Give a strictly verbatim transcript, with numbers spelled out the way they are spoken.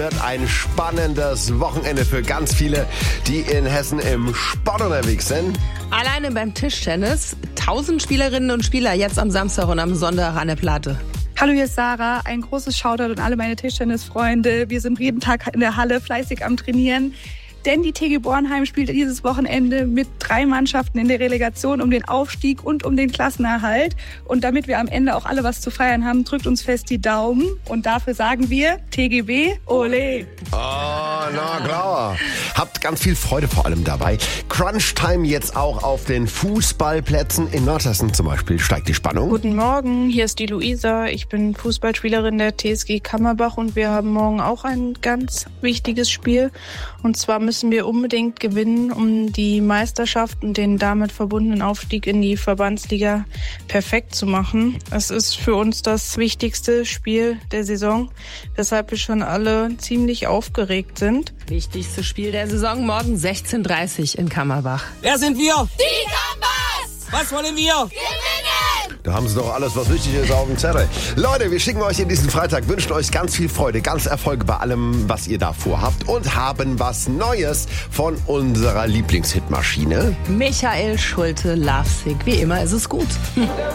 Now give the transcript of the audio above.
Wird ein spannendes Wochenende für ganz viele, die in Hessen im Sport unterwegs sind. Alleine beim Tischtennis. Tausend Spielerinnen und Spieler jetzt am Samstag und am Sonntag an der Platte. Hallo, hier ist Sarah. Ein großes Shoutout an alle meine Tischtennisfreunde. Wir sind jeden Tag in der Halle fleißig am Trainieren. Denn die T G Bornheim spielt dieses Wochenende mit drei Mannschaften in der Relegation um den Aufstieg und um den Klassenerhalt. Und damit wir am Ende auch alle was zu feiern haben, drückt uns fest die Daumen. Und dafür sagen wir T G B, ole! Oh, na klar. Habt ganz viel Freude vor allem dabei. Crunch-Time jetzt auch auf den Fußballplätzen. In Nordhessen zum Beispiel steigt die Spannung. Guten Morgen, hier ist die Luisa. Ich bin Fußballspielerin der T S G Kammerbach und wir haben morgen auch ein ganz wichtiges Spiel. Und zwar müssen wir unbedingt gewinnen, um die Meisterschaft und den damit verbundenen Aufstieg in die Verbandsliga perfekt zu machen. Es ist für uns das wichtigste Spiel der Saison, weshalb wir schon alle ziemlich aufgeregt sind. Wichtigstes Spiel der Saison morgen sechzehn Uhr dreißig in Kammerbach. Wer sind wir? Die Kambas! Was wollen wir? Gewinnen! Da haben sie doch alles, was wichtig ist, auf dem Zettel. Leute, wir schicken euch in diesen Freitag, wünschen euch ganz viel Freude, ganz Erfolg bei allem, was ihr da vorhabt und haben was Neues von unserer Lieblingshitmaschine. Michael Schulte, Lovesick. Wie immer ist es gut.